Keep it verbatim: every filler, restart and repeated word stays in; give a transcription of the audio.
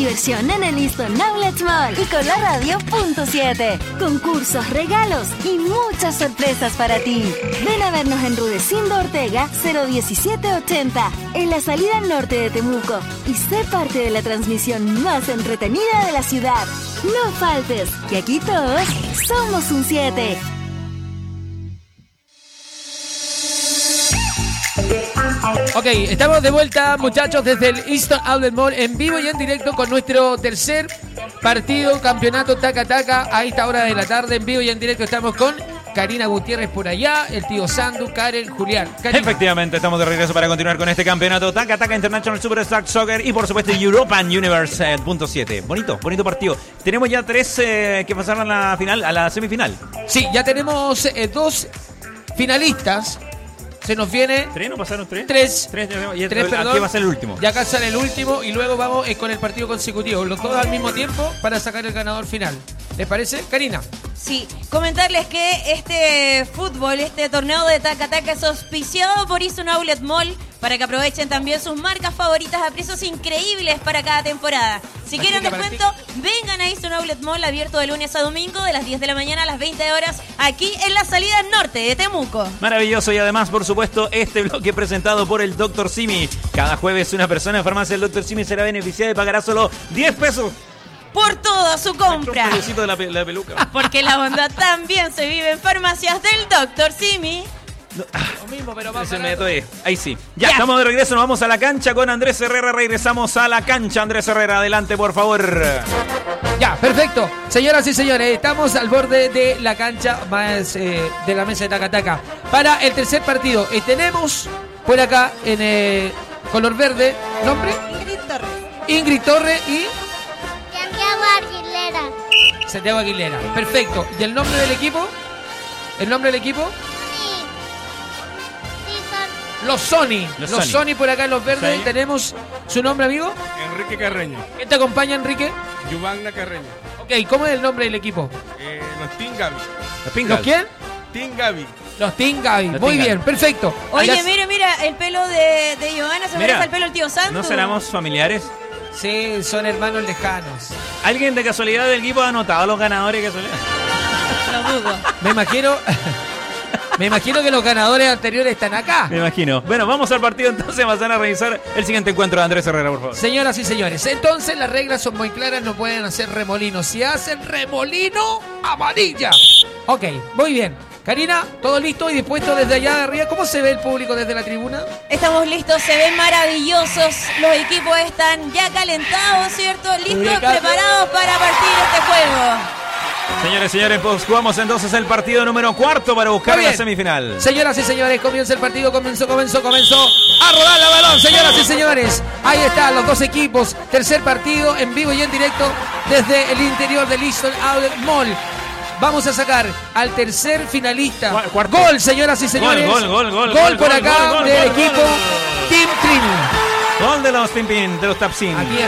diversión en el Easton Outlet Mall y con la radio punto siete. Concursos, regalos y muchas sorpresas para ti. Ven a vernos en Rudecindo Ortega cero diecisiete ochenta, en la salida norte de Temuco, y sé parte de la transmisión más entretenida de la ciudad. No faltes, que aquí todos somos un siete. Ok, estamos de vuelta, muchachos, desde el Easton Outlet Mall en vivo y en directo con nuestro tercer partido, campeonato Taca Taca, a esta hora de la tarde. En vivo y en directo estamos con Karina Gutiérrez por allá, el tío Sandu, Karen, Julián. Karina. Efectivamente, estamos de regreso para continuar con este campeonato Taca Taca International Superstar Soccer y por supuesto European Universe punto siete. Bonito, bonito partido. Tenemos ya tres eh, que pasaron a la final, a la semifinal. Sí, ya tenemos eh, dos finalistas. Se nos viene... ¿Tres? ¿No pasaron tres? Tres. Tres, y tres aquí perdón. va a ser el último. Ya acá sale el último y luego vamos eh, con el partido consecutivo. Los dos al mismo tiempo para sacar el ganador final. ¿Les parece? Karina. Sí, comentarles que este fútbol, este torneo de Taca Taca es auspiciado por Easton Outlet Mall para que aprovechen también sus marcas favoritas a precios increíbles para cada temporada. Si quieren descuento, vengan a Easton Outlet Mall, abierto de lunes a domingo de las diez de la mañana a las veinte horas, aquí en la salida norte de Temuco. Maravilloso, y además, por supuesto, este bloque presentado por el doctor Simi. Cada jueves una persona en farmacia del doctor Simi será beneficiada y pagará solo diez pesos. Por toda su compra. Un pedacito de la, pe- la peluca. Porque la bondad también se vive en farmacias del doctor Simi. No, ah, Lo mismo, pero más ese barato. método es. Ahí sí. Ya, Ya. estamos de regreso, nos vamos a la cancha con Andrés Herrera. Regresamos a la cancha, Andrés Herrera. Adelante, por favor. Ya, perfecto. Señoras y señores, estamos al borde de la cancha más eh, de la mesa de Taca Taca para el tercer partido. Y tenemos por acá en eh, color verde, ¿nombre? Ingrid Torres. Ingrid Torres y Santiago Aguilera. Santiago Aguilera. Perfecto. ¿Y el nombre del equipo? ¿El nombre del equipo? Sí. Sí, son. Los Sony. Los Los, Sony. Sony por acá en los verdes. Sí. Tenemos su nombre, amigo. Enrique Carreño, ¿Quién te acompaña, Enrique? Yubagna Carreño, Ok, ¿cómo es el nombre del equipo? eh, los Team Gaby, Los Pingals. ¿Los quién? Team Gaby. Los Team Gaby. Los Muy Team bien, Gaby. perfecto. Oye, Ya- mira, mira, el pelo de, de Giovanna se Mira, parece al pelo del tío Santo. ¿No seremos familiares? Sí, son hermanos lejanos. ¿Alguien de casualidad del equipo ha anotado a los ganadores de casualidad? Lo dudo. Me imagino... Me imagino que los ganadores anteriores están acá. Me imagino. Bueno, vamos al partido entonces. Van a revisar el siguiente encuentro de Andrés Herrera, por favor. Señoras y señores, entonces las reglas son muy claras, no pueden hacer remolinos. Si hacen remolino, amarilla. Ok, muy bien. Karina, ¿todo listo y dispuesto desde allá de arriba? ¿Cómo se ve el público desde la tribuna? Estamos listos, se ven maravillosos. Los equipos están ya calentados, ¿cierto? Listos, Ubicate. preparados para partir este juego. Señores, señores, pues jugamos entonces el partido número cuarto para buscar Muy la bien. semifinal. Señoras y señores, comienza el partido, comenzó, comenzó, comenzó a rodar la balón, señoras y señores. Ahí están los dos equipos, tercer partido en vivo y en directo desde el interior del Easton Outlet Mall. Vamos a sacar al tercer finalista. Cu- cuarto. Gol, señoras y señores. Gol, gol, gol, gol, Gol gol, por gol, acá gol, gol, del gol, equipo gol. Team Trini. Gol de los Pimpin, de los Tapsin. Aquí